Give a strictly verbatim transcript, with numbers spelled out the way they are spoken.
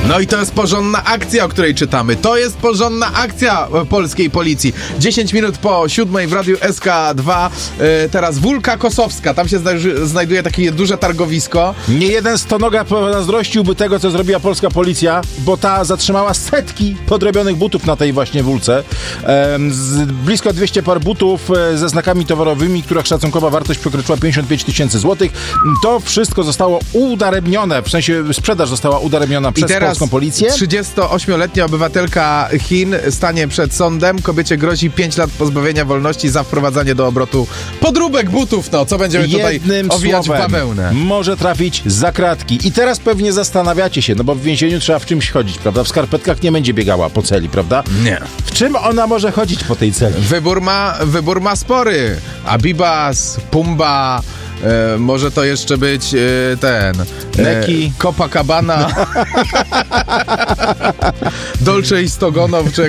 No i to jest porządna akcja, o której czytamy. To jest porządna akcja polskiej policji. dziesięć minut po siódmej w Radiu S K dwa. Yy, teraz Wólka Kosowska. Tam się zna- znajduje takie duże targowisko. Nie jeden stonoga zazdrościłby tego, co zrobiła polska policja, bo ta zatrzymała setki podrobionych butów na tej właśnie Wólce. Ehm, z blisko dwieście par butów e, ze znakami towarowymi, których szacunkowa wartość przekroczyła pięćdziesiąt pięć tysięcy złotych. To wszystko zostało udaremnione, w sensie sprzedaż została udaremniona przez polską policję. trzydziestoośmioletnia obywatelka Chin stanie przed sądem. Kobiecie grozi pięć lat pozbawienia wolności za wprowadzanie do obrotu podróbek butów. No, co będziemy Jednym tutaj owijać w słowem bawełnę. może trafić za kratki. I teraz pewnie zastanawiacie się, no bo w więzieniu trzeba w czymś chodzić, prawda? W skarpetkach nie będzie biegała po celi, prawda? Nie. W czym ona może chodzić po tej celi? Wybór ma, wybór ma spory. Abibas, Pumba, e, może to jeszcze być e, ten... Neki. E, Copacabana, Dolce i Stogonow, czy